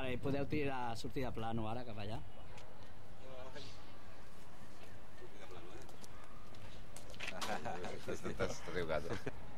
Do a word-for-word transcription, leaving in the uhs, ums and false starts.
Vale, i podeu tirar, sortir de plano ara cap allà. Sortir de plano, eh? T'has trucat.